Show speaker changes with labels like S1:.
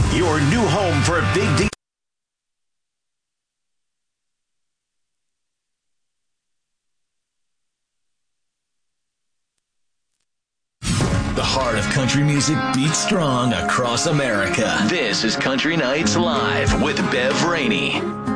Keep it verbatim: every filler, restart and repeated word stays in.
S1: your new home for Big D.
S2: The heart of country music beats strong across America. This is Country Nights Live with Bev Rainey.